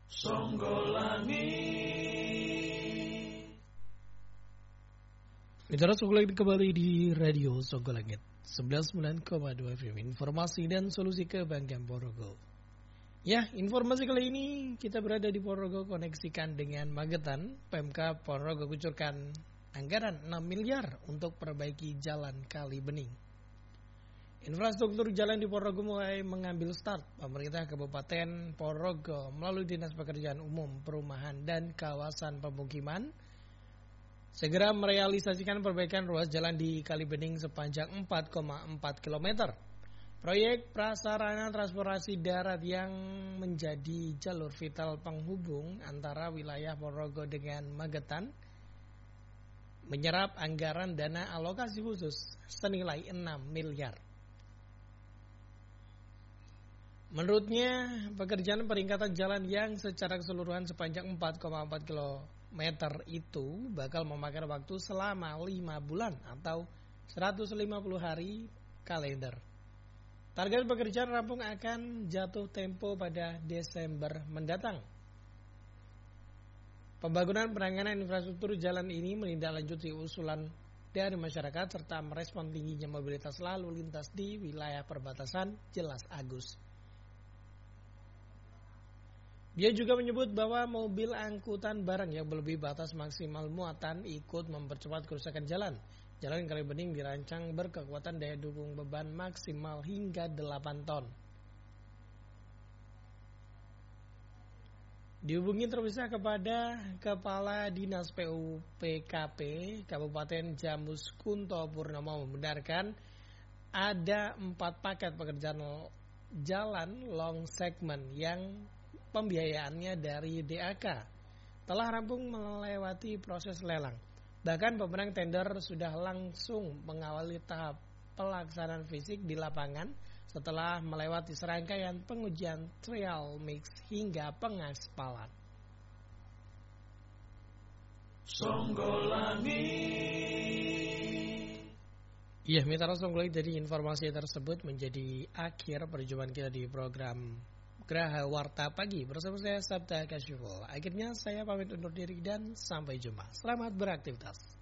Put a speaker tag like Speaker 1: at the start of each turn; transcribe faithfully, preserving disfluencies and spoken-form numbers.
Speaker 1: Songgolani.
Speaker 2: Mitra Songgolangit kembali di Radio Songgolangit sembilan puluh sembilan koma dua F M, informasi dan solusi kebanggaan Ponorogo. Ya, informasi kali ini kita berada di Ponorogo, koneksikan dengan Magetan. Pemkab Ponorogo kucurkan anggaran enam miliar untuk perbaiki jalan Kali Bening. Infrastruktur jalan di Ponorogo mulai mengambil start. Pemerintah Kabupaten Ponorogo melalui Dinas Pekerjaan Umum, Perumahan dan Kawasan Pemukiman segera merealisasikan perbaikan ruas jalan di Kali Bening sepanjang empat koma empat kilometer. Proyek prasarana transportasi darat yang menjadi jalur vital penghubung antara wilayah Ponorogo dengan Magetan menyerap anggaran dana alokasi khusus senilai enam miliar. Menurutnya, pekerjaan peringkatan jalan yang secara keseluruhan sepanjang empat koma empat kilometer itu bakal memakan waktu selama lima bulan atau seratus lima puluh hari kalender. Target pekerjaan rampung akan jatuh tempo pada Desember mendatang. Pembangunan penanganan infrastruktur jalan ini menindaklanjuti usulan dari masyarakat serta merespon tingginya mobilitas lalu lintas di wilayah perbatasan Jelas Agus. Dia juga menyebut bahwa mobil angkutan barang yang melebihi batas maksimal muatan ikut mempercepat kerusakan jalan. Jalan Kali Bening dirancang berkekuatan daya dukung beban maksimal hingga delapan ton. Dihubungi terpisah kepada Kepala Dinas P U P K P Kabupaten Jamus Kunto Purnomo membenarkan ada empat paket pekerjaan jalan long segment yang pembiayaannya dari D A K telah rampung melewati proses lelang. Bahkan pemenang tender sudah langsung mengawali tahap pelaksanaan fisik di lapangan setelah melewati serangkaian pengujian trial mix hingga pengaspalan.
Speaker 1: Songgolani.
Speaker 2: Iya, mitra Songgolangit, jadi informasi tersebut menjadi akhir perjumpaan kita di program Graha Warta Pagi bersama saya Sabta Kasyiful. Akhirnya saya pamit undur diri dan sampai jumpa. Selamat beraktivitas.